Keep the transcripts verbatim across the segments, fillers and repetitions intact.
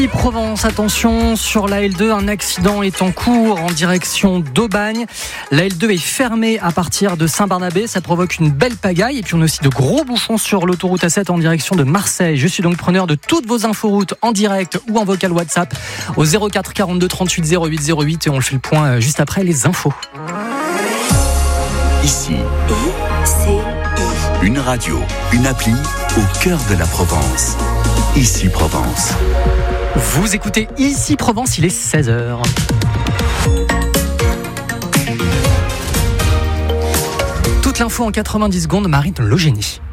Provence, attention sur la L deux, un accident est en cours en direction d'Aubagne. La L deux est fermée à partir de Saint-Barnabé, ça provoque une belle pagaille et puis on a aussi de gros bouchons sur l'autoroute A sept en direction de Marseille. Je suis donc preneur de toutes vos inforoutes en direct ou en vocal WhatsApp au zéro quatre quarante-deux trente-huit zéro huit zéro huit et on le fait le point juste après les infos. Ici, I C I. Une radio, une appli au cœur de la Provence. Ici Provence. Vous écoutez Ici Provence, il est seize heures. Toute l'info en quatre-vingt-dix secondes, Marine Logénie.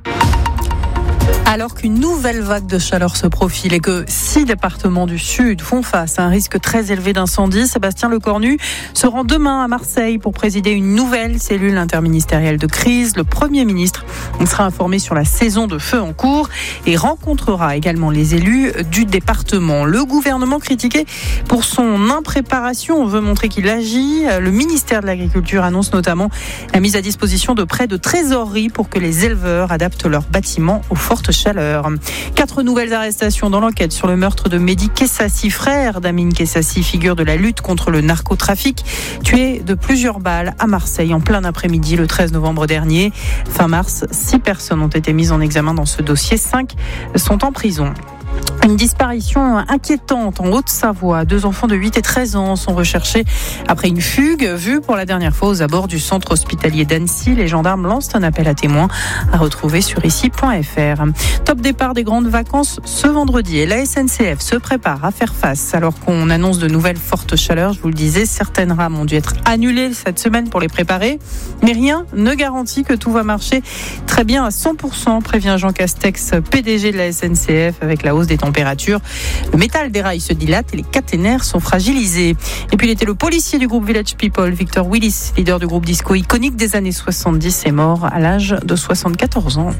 Alors qu'une nouvelle vague de chaleur se profile et que six départements du Sud font face à un risque très élevé d'incendie, Sébastien Lecornu se rend demain à Marseille pour présider une nouvelle cellule interministérielle de crise. Le Premier ministre sera informé sur la saison de feu en cours et rencontrera également les élus du département. Le gouvernement critiqué pour son impréparation veut montrer qu'il agit. Le ministère de l'Agriculture annonce notamment la mise à disposition de près de trésorerie pour que les éleveurs adaptent leurs bâtiments aux fortes chaleur. Quatre nouvelles arrestations dans l'enquête sur le meurtre de Mehdi Kessassi, frère d'Amine Kessassi, figure de la lutte contre le narcotrafic, tué de plusieurs balles à Marseille en plein après-midi le treize novembre dernier. Fin mars, six personnes ont été mises en examen dans ce dossier, cinq sont en prison. Une disparition inquiétante en Haute-Savoie. Deux enfants de huit et treize ans sont recherchés après une fugue vue pour la dernière fois aux abords du centre hospitalier d'Annecy. Les gendarmes lancent un appel à témoins à retrouver sur ici point f r. Top départ des grandes vacances ce vendredi et la S N C F se prépare à faire face alors qu'on annonce de nouvelles fortes chaleurs. Je vous le disais, certaines rames ont dû être annulées cette semaine pour les préparer. Mais rien ne garantit que tout va marcher très bien à cent pour cent, prévient Jean Castex, P D G de la S N C F, avec la hausse des températures. Le métal des rails se dilate et les caténaires sont fragilisés. Et puis il était le policier du groupe Village People, Victor Willis, leader du groupe disco iconique des années soixante-dix, est mort à l'âge de soixante-quatorze ans.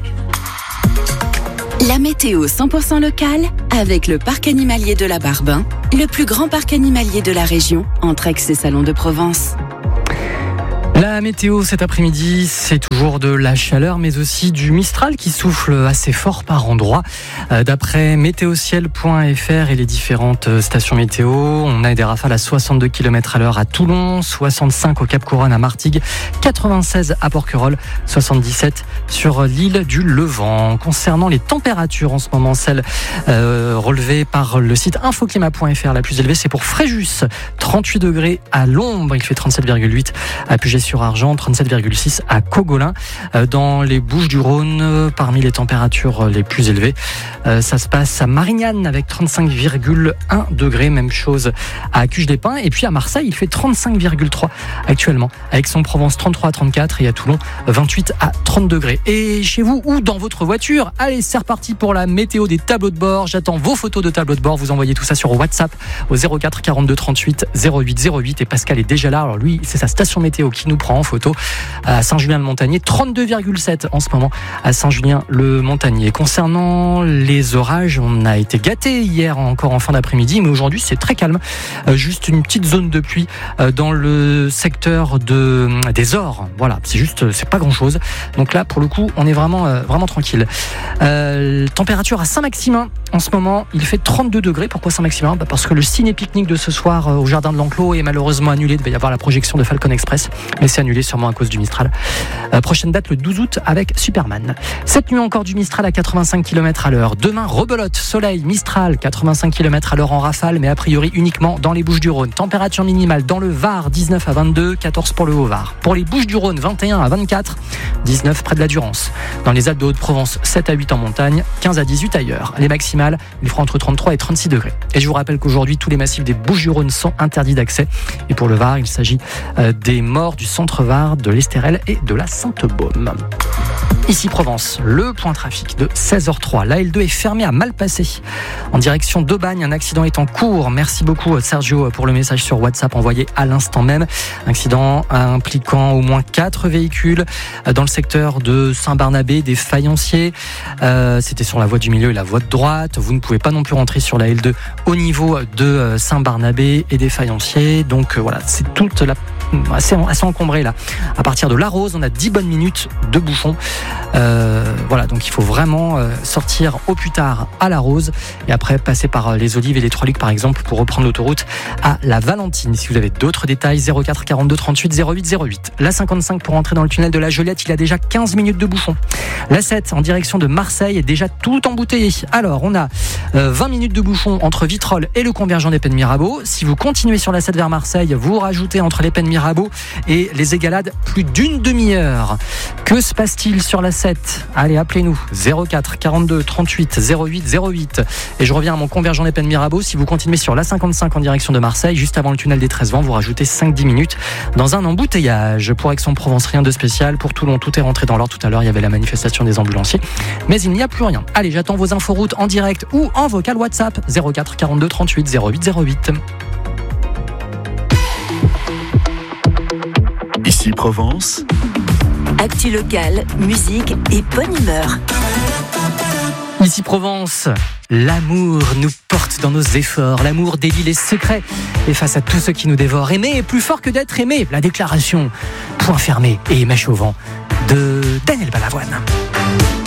La météo cent pour cent locale avec le parc animalier de la Barbin, le plus grand parc animalier de la région, entre Aix et Salon de Provence. La météo cet après-midi, c'est toujours de la chaleur, mais aussi du Mistral qui souffle assez fort par endroits. D'après météociel point f r et les différentes stations météo, on a des rafales à soixante-deux kilomètres à l'heure à Toulon, soixante-cinq au Cap-Couronne à Martigues, quatre-vingt-seize à Porquerolles, soixante-dix-sept sur l'île du Levant. Concernant les températures en ce moment, celles euh, relevées par le site infoclimat point f r, la plus élevée, c'est pour Fréjus, trente-huit degrés à l'ombre, il fait trente-sept virgule huit à Puget sur Argent, trente-sept virgule six à Cogolin. Dans les Bouches-du-Rhône, parmi les températures les plus élevées, ça se passe à Marignane avec trente-cinq virgule un degrés, même chose à Cuges-des-Pins. Et puis à Marseille, il fait trente-cinc virgule trois actuellement, avec Aix-en-Provence trente-trois à trente-quatre et à Toulon vingt-huit à trente degrés. Et chez vous ou dans votre voiture, allez, c'est reparti pour la météo des tableaux de bord. J'attends vos photos de tableaux de bord. Vous envoyez tout ça sur WhatsApp au zéro quatre quarante-deux trente-huit zéro huit zéro huit. Et Pascal est déjà là. Alors lui, c'est sa station météo qui nous prend en photo à Saint-Julien-le-Montagnier, trente-deux virgule sept en ce moment à Saint-Julien-le-Montagnier. Concernant les orages, on a été gâtés hier encore en fin d'après-midi, mais aujourd'hui c'est très calme. Euh, juste une petite zone de pluie euh, dans le secteur de, des Ors. Voilà, c'est juste, c'est pas grand-chose. Donc là, pour le coup, on est vraiment, euh, vraiment tranquille. Euh, température à Saint-Maximin en ce moment, il fait trente-deux degrés. Pourquoi Saint-Maximin ? Bah parce que le ciné-pique-nique de ce soir euh, au jardin de l'Enclos est malheureusement annulé. Il devait y avoir la projection de Falcon Express, mais c'est annulé sûrement à cause du Mistral. Euh, prochaine date le douze août avec Superman. Cette nuit encore du Mistral à quatre-vingt-cinq kilomètres à l'heure. Demain, rebelote, soleil, Mistral, quatre-vingt-cinq kilomètres à l'heure en rafale, mais a priori uniquement dans les Bouches-du-Rhône. Température minimale dans le Var, dix-neuf à vingt-deux, quatorze pour le Haut-Var. Pour les Bouches-du-Rhône, vingt et un à vingt-quatre, dix-neuf près de la Durance. Dans les Alpes de Haute-Provence, sept à huit en montagne, quinze à dix-huit ailleurs. Les maximales, il fera entre trente-trois et trente-six degrés. Et je vous rappelle qu'aujourd'hui, tous les massifs des Bouches-du-Rhône sont interdits d'accès. Et pour le Var, il s'agit euh, des morts du centre-Var, de l'Estérel et de la Sainte-Baume. Ici Provence, le point trafic de seize heures trois. La L deux est fermée à Malpasset. En direction d'Aubagne, un accident est en cours. Merci beaucoup Sergio pour le message sur WhatsApp envoyé à l'instant même. Accident impliquant au moins quatre véhicules dans le secteur de Saint-Barnabé, des Faïenciers. Euh, c'était sur la voie du milieu et la voie de droite. Vous ne pouvez pas non plus rentrer sur la L deux au niveau de Saint-Barnabé et des Faïenciers. Donc euh, voilà, c'est toute la assez, assez encombré là. À partir de La Rose, on a dix bonnes minutes de bouchons. Euh, voilà, donc il faut vraiment euh, sortir au plus tard à La Rose et après passer par les Olives et les Trois-Lucs par exemple pour reprendre l'autoroute à La Valentine. Si vous avez d'autres détails, zéro quatre quarante-deux trente-huit zéro huit zéro huit. La cinquante-cinq pour entrer dans le tunnel de la Joliette, il y a déjà quinze minutes de bouchons. La sept en direction de Marseille est déjà tout embouteillé. Alors on a euh, vingt minutes de bouchons entre Vitrolles et le convergent des Pennes Mirabeau. Si vous continuez sur la sept vers Marseille, vous rajoutez entre les Pennes Mirabeau et les Égalades plus d'une demi-heure. Que se passe-t-il sur la sept? Allez, appelez-nous zéro quatre quarante-deux trente-huit zéro huit zéro huit. Et je reviens à mon convergent des Pennes Mirabeau. Si vous continuez sur la cinquante-cinq en direction de Marseille, juste avant le tunnel des treize vents, vous rajoutez cinq à dix minutes dans un embouteillage. Pour Aix-en-Provence, rien de spécial. Pour Toulon, tout est rentré dans l'ordre. Tout à l'heure, il y avait la manifestation des ambulanciers. Mais il n'y a plus rien. Allez, j'attends vos inforoutes en direct ou en vocal WhatsApp zéro quatre quarante-deux trente-huit zéro huit zéro huit. Ici Provence. Actu locale, musique et bonne humeur. Ici Provence, l'amour nous porte dans nos efforts. L'amour délie les secrets. Et face à tous ceux qui nous dévorent, aimer est plus fort que d'être aimé. La déclaration, point fermé et mèche au vent, de Daniel Balavoine.